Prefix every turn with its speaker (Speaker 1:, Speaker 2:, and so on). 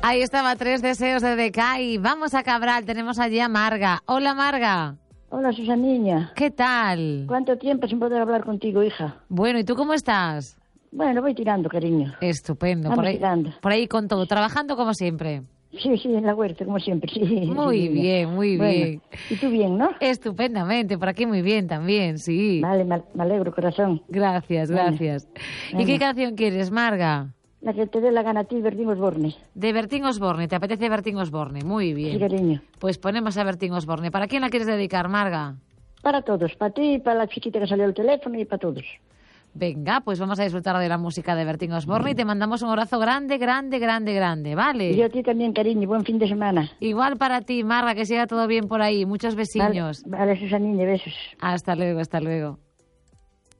Speaker 1: Ahí estaba Tres deseos de Decay. Vamos a Cabral, tenemos allí a Marga. Hola, Marga.
Speaker 2: Hola, Susaniña.
Speaker 1: ¿Qué tal?
Speaker 2: ¿Cuánto tiempo sin poder hablar contigo, hija?
Speaker 1: Bueno, ¿y tú cómo estás?
Speaker 2: Bueno, voy tirando, cariño.
Speaker 1: Estupendo.
Speaker 2: Vamos tirando.
Speaker 1: Por ahí con todo, trabajando como siempre.
Speaker 2: Sí, en la huerta, como siempre, sí.
Speaker 1: Muy bien, muy bien.
Speaker 2: ¿Y tú bien, no?
Speaker 1: Estupendamente, por aquí muy bien también, sí.
Speaker 2: Vale, me alegro, corazón.
Speaker 1: Gracias. ¿Y qué canción quieres, Marga?
Speaker 2: La que te dé la gana a ti, Bertín Osborne.
Speaker 1: De Bertín Osborne, ¿te apetece Bertín Osborne? Muy bien.
Speaker 2: Sí, cariño.
Speaker 1: Pues ponemos a Bertín Osborne. ¿Para quién la quieres dedicar, Marga?
Speaker 2: Para todos, para ti, para la chiquita que salió al teléfono y para todos.
Speaker 1: Venga, pues vamos a disfrutar de la música de Bertín Osborne y te mandamos un abrazo grande, ¿vale?
Speaker 2: Y yo a ti también, cariño, buen fin de semana.
Speaker 1: Igual para ti, Marga, que siga todo bien por ahí. Muchos besiños.
Speaker 2: Vale, Susanine, besos.
Speaker 1: Hasta luego.